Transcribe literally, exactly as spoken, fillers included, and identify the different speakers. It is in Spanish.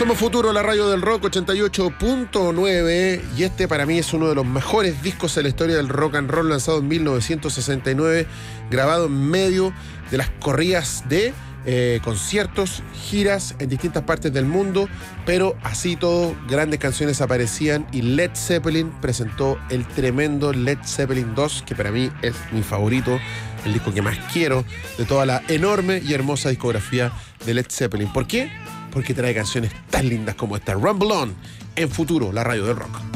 Speaker 1: Somos Futuro, la radio del rock, ochenta y ocho punto nueve, y este para mí es uno de los mejores discos en la historia del rock and roll, lanzado en mil novecientos sesenta y nueve, grabado en medio de las corridas de eh, conciertos, giras en distintas partes del mundo, pero así todo, grandes canciones aparecían y Led Zeppelin presentó el tremendo Led Zeppelin dos, que para mí es mi favorito, el disco que más quiero de toda la enorme y hermosa discografía de Led Zeppelin. ¿Por qué? Porque trae canciones tan lindas como esta. Rumble On, en Futuro, la radio del rock.